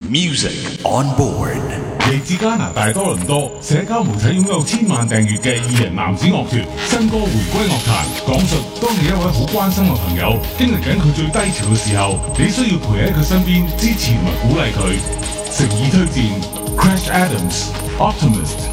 Music on board。 嚟自加拿大多倫多，社交媒體擁有千萬訂閱嘅20男子樂團新歌回歸樂壇，講述當你一位好關心嘅朋友經歷緊佢最低潮嘅時候，你需要陪喺佢身邊支持同埋鼓勵佢。誠意推薦 Crash Adams Optimist。